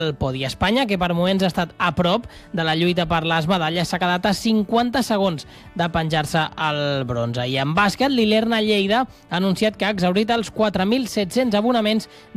el podi. Espanya, que per moments ha estat a prop de la lluita per les medalles, s'ha quedat a 50 segons de penjar-se el bronze. I en bàsquet, l'Ilerna Lleida ha anunciat que ha exhaurit els 4.700 abonaments